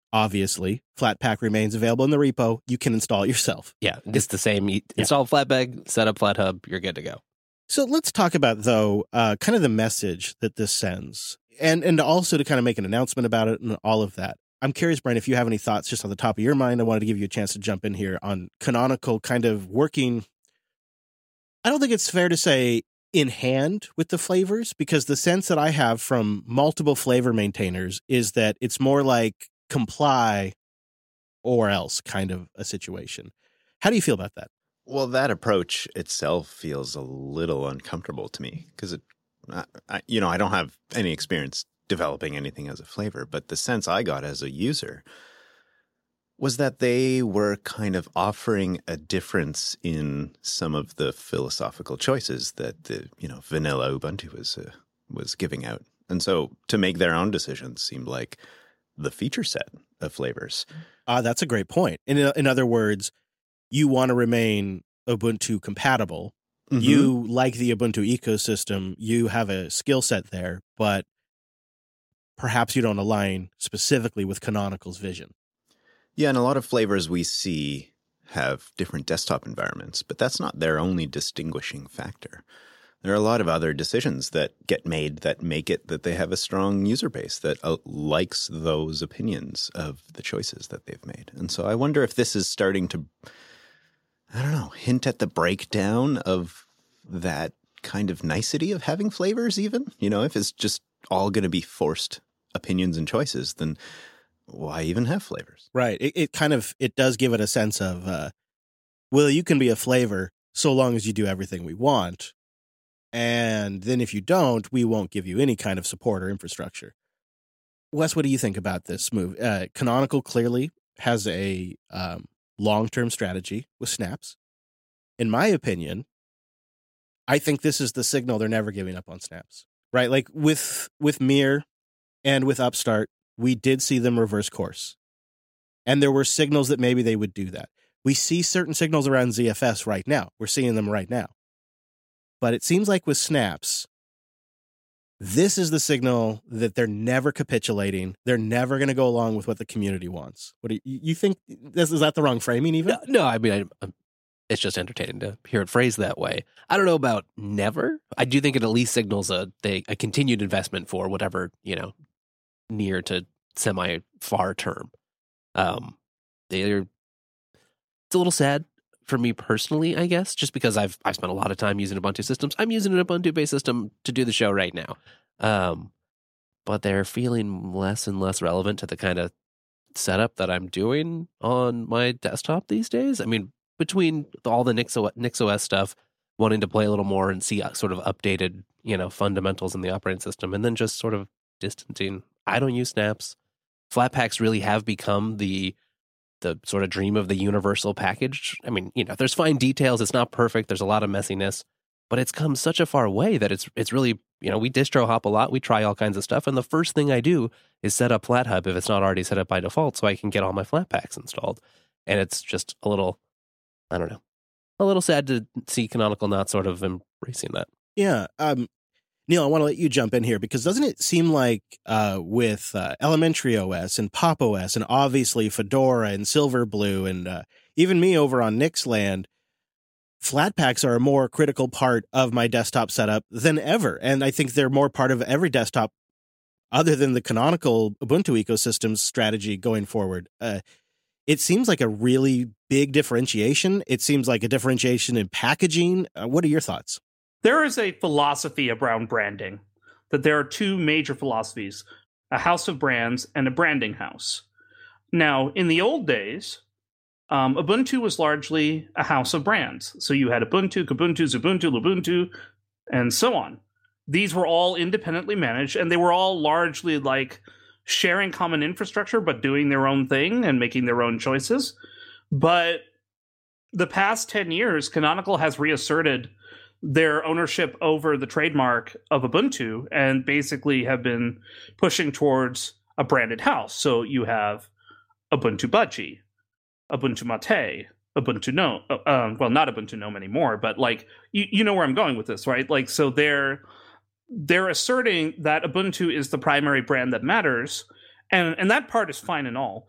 Obviously, Flatpak remains available in the repo. You can install it yourself. Yeah, it's the same. You install Flatpak, set up FlatHub, you're good to go. So let's talk about, though, kind of the message that this sends, and also to kind of make an announcement about it and all of that. I'm curious, Brian, if you have any thoughts just on the top of your mind. I wanted to give you a chance to jump in here on Canonical kind of working. I don't think it's fair to say in hand with the flavors, because the sense that I have from multiple flavor maintainers is that it's more like comply or else kind of a situation. How do you feel about that? Well, that approach itself feels a little uncomfortable to me because I don't have any experience developing anything as a flavor, but the sense I got as a user was that they were kind of offering a difference in some of the philosophical choices that the vanilla Ubuntu was giving out, and so to make their own decisions seemed like the feature set of flavors. That's a great point. In other words, you want to remain Ubuntu compatible. Mm-hmm. You like the Ubuntu ecosystem. You have a skill set there, but perhaps you don't align specifically with Canonical's vision. Yeah, and a lot of flavors we see have different desktop environments, but that's not their only distinguishing factor. There are a lot of other decisions that get made that make it that they have a strong user base that likes those opinions of the choices that they've made. And so I wonder if this is starting to, hint at the breakdown of that kind of nicety of having flavors even. If it's just all going to be forced opinions and choices, then why even have flavors? Right. It does give it a sense of, you can be a flavor so long as you do everything we want. And then if you don't, we won't give you any kind of support or infrastructure. Wes, what do you think about this move? Canonical clearly has a long-term strategy with snaps. In my opinion, I think this is the signal they're never giving up on snaps, right? Like with Mir and with Upstart, we did see them reverse course. And there were signals that maybe they would do that. We see certain signals around ZFS right now. We're seeing them right now. But it seems like with snaps, this is the signal that they're never capitulating. They're never going to go along with what the community wants. What do you think? Is that the wrong framing even? No, I mean, it's just entertaining to hear it phrased that way. I don't know about never. I do think it at least signals a continued investment for whatever, near to semi-far term. It's a little sad for me personally, I guess, just because I've spent a lot of time using Ubuntu systems. I'm using an Ubuntu-based system to do the show right now. But they're feeling less and less relevant to the kind of setup that I'm doing on my desktop these days. I mean, between all the NixOS stuff, wanting to play a little more and see sort of updated, fundamentals in the operating system, and then just sort of distancing. I don't use snaps. Flatpaks really have become the sort of dream of the universal package. I mean, there's fine details. It's not perfect. There's a lot of messiness, but it's come such a far way that it's really, we distro hop a lot. We try all kinds of stuff. And the first thing I do is set up FlatHub if it's not already set up by default so I can get all my Flatpaks installed. And it's just a little sad to see Canonical not sort of embracing that. Yeah. Neil, I want to let you jump in here because doesn't it seem like with Elementary OS and Pop OS and obviously Fedora and Silverblue and even me over on Nixland, Flatpaks are a more critical part of my desktop setup than ever. And I think they're more part of every desktop other than the Canonical Ubuntu ecosystem's strategy going forward. It seems like a really big differentiation. It seems like a differentiation in packaging. What are your thoughts? There is a philosophy around branding, that there are two major philosophies, a house of brands and a branding house. Now, in the old days, Ubuntu was largely a house of brands. So you had Ubuntu, Kubuntu, Xubuntu, Lubuntu, and so on. These were all independently managed, and they were all largely like sharing common infrastructure, but doing their own thing and making their own choices. But the past 10 years, Canonical has reasserted their ownership over the trademark of Ubuntu and basically have been pushing towards a branded house. So you have Ubuntu Budgie, Ubuntu Mate, Ubuntu Gnome. Well, not Ubuntu Gnome anymore, but like you know where I'm going with this, right? Like, so they're asserting that Ubuntu is the primary brand that matters, and that part is fine and all.